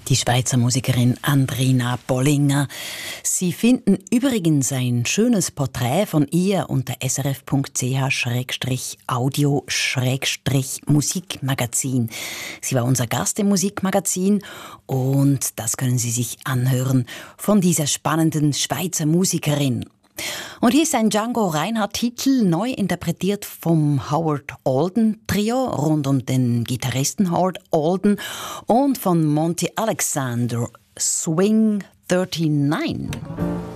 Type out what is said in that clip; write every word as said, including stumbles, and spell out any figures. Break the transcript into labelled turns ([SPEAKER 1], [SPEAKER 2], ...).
[SPEAKER 1] Die Schweizer Musikerin Andrina Bollinger. Sie finden übrigens ein schönes Porträt von ihr unter srf punkt c h audio Musikmagazin. Sie war unser Gast im Musikmagazin und das können Sie sich anhören von dieser spannenden Schweizer Musikerin. Und hier ist ein Django Reinhardt-Titel, neu interpretiert vom Howard Alden Trio rund um den Gitarristen Howard Alden und von Monty Alexander, Swing neununddreißig.